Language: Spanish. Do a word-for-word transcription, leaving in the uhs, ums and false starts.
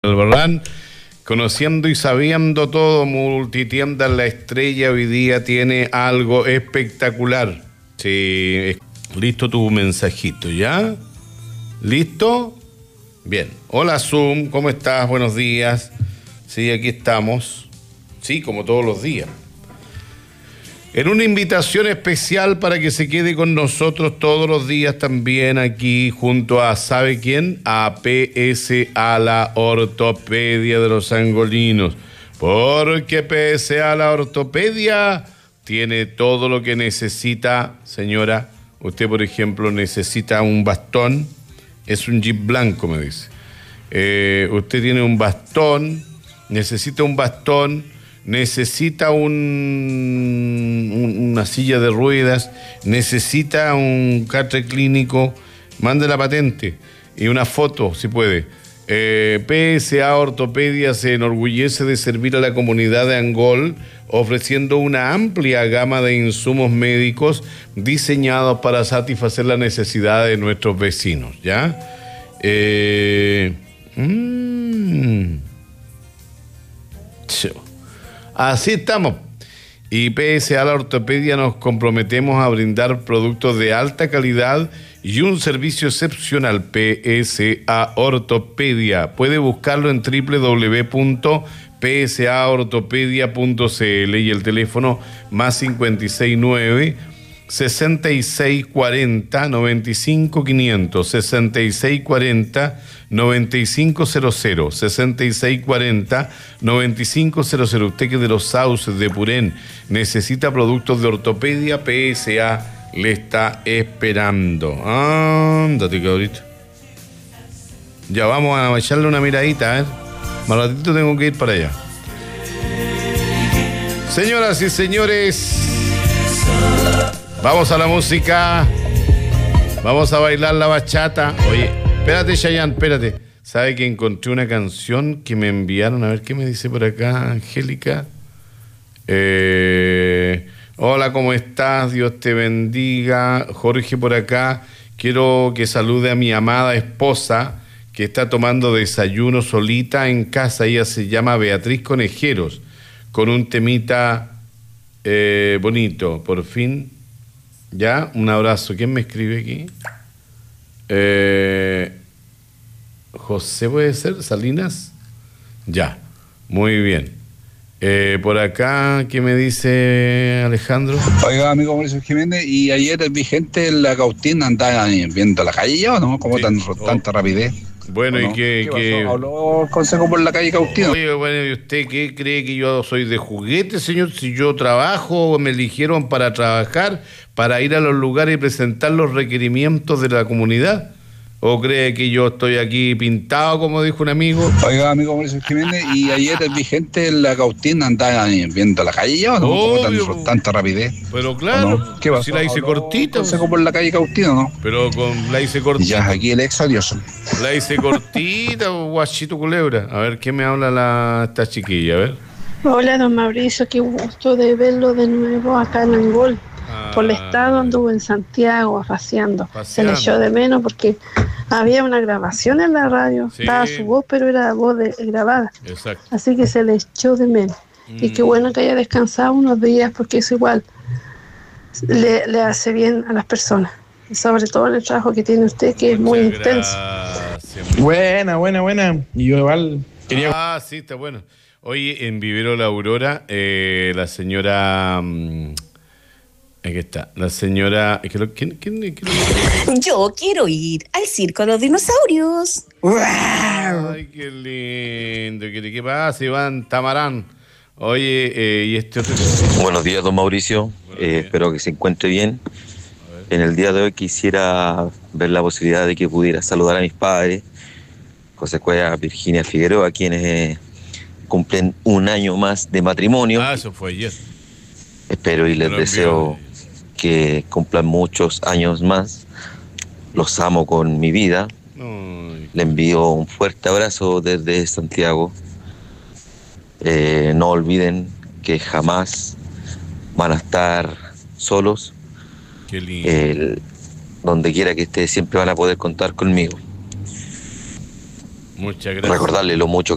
Albarrán, conociendo y sabiendo todo, Multitiendas La Estrella hoy día tiene algo espectacular. Sí, listo tu mensajito, ¿ya? ¿Listo? Bien. Hola Zoom, ¿cómo estás? Buenos días. Sí, aquí estamos. Sí, como todos los días. En una invitación especial para que se quede con nosotros todos los días también aquí junto a, ¿sabe quién? A P S A, la ortopedia de los angolinos. Porque P S A, la ortopedia, tiene todo lo que necesita, señora. Usted, por ejemplo, necesita un bastón. Es un jeep blanco, me dice. Eh, usted tiene un bastón, necesita un bastón. Necesita un, un, una silla de ruedas, necesita un catre clínico, mande la patente y una foto, si puede. Eh, P S A Ortopedia se enorgullece de servir a la comunidad de Angol, ofreciendo una amplia gama de insumos médicos diseñados para satisfacer las necesidades de nuestros vecinos, ¿ya? Eh, mmm, Así estamos. Y P S A, la ortopedia, nos comprometemos a brindar productos de alta calidad y un servicio excepcional. P S A Ortopedia. Puede buscarlo en doble u doble u doble u punto p s a ortopedia punto c l y el teléfono más cincuenta y seis nueve, sesenta y seis cuarenta, noventa y cinco quinientos, sesenta y seis cuarenta, noventa y cinco cero cero, sesenta y seis cuarenta, noventa y cinco cero cero. Usted que de los Sauces de Purén necesita productos de ortopedia, P S A le está esperando. Ándate, cabrito. Ya vamos a echarle una miradita, ¿eh? Más ratito tengo que ir para allá. Señoras y señores, vamos a la música. Vamos a bailar la bachata. Oye, espérate, Chayanne, espérate. ¿Sabe que encontré una canción que me enviaron? A ver, ¿qué me dice por acá, Angélica? Eh, hola, ¿cómo estás? Dios te bendiga. Jorge por acá. Quiero que salude a mi amada esposa que está tomando desayuno solita en casa. Ella se llama Beatriz Conejeros, con un temita eh, bonito. Por fin, ya, un abrazo. ¿Quién me escribe aquí? Eh, José, ¿puede ser? ¿Salinas? Ya, muy bien. Eh, por acá, ¿qué me dice Alejandro? Oiga, amigo Mauricio Jiménez, y ayer vi gente en la Cautín, andaba viendo la calle ya, ¿o no? ¿Cómo sí. tan, oh. tanta rapidez? Bueno, ¿y no? qué, ¿Qué qué... habló el consejo por la calle Cautín? Oye, bueno, ¿y usted qué cree que yo soy de juguete, señor? Si yo trabajo, me eligieron para trabajar, para ir a los lugares y presentar los requerimientos de la comunidad. ¿O cree que yo estoy aquí pintado, como dijo un amigo? Oiga, amigo Mauricio Jiménez, y ayer vi gente en la Cautín, andaba viendo la calle ya, ¿o no? Obvio, ¿Cómo tan, tanta rapidez? Pero claro, no? ¿Qué pasó? Si la hice cortita. ¿Consejo por la calle Cautín o no? Pero con la hice cortita. Ya, aquí el ex adiós. La hice cortita, guachito culebra. A ver, ¿qué me habla la esta chiquilla? A ver. Hola, don Mauricio, qué gusto de verlo de nuevo acá en Angol. Ah, por el estado anduvo en Santiago paseando. Se le echó de menos porque había una grabación en la radio. Sí. Estaba su voz, pero era voz de, grabada. Exacto. Así que se le echó de menos. Mm. Y qué bueno que haya descansado unos días porque eso igual le, le hace bien a las personas. Y sobre todo en el trabajo que tiene usted, que Muchas es muy intenso. Gracias. Buena, buena, buena. Y yo igual quería... Ah, sí, está bueno. Oye, en Vivero La Aurora, eh, la señora... Mmm, aquí está, la señora... ¿Quién, quién, quién, quién? Yo quiero ir al circo de los dinosaurios. Ay, qué lindo. ¿Qué, qué pasa, Iván Tamarán? Oye, eh, y este otro... Buenos días, don Mauricio. Eh, espero que se encuentre bien. En el día de hoy quisiera ver la posibilidad de que pudiera saludar a mis padres, José Cueva, Virginia Figueroa, quienes eh, cumplen un año más de matrimonio. Ah, eso fue ayer. Espero y les deseo que cumplan muchos años más. Los amo con mi vida. Ay. Le envío un fuerte abrazo desde Santiago. Eh, no olviden que jamás van a estar solos. Qué lindo. Eh, donde quiera que esté, siempre van a poder contar conmigo. Muchas gracias. Recordarle lo mucho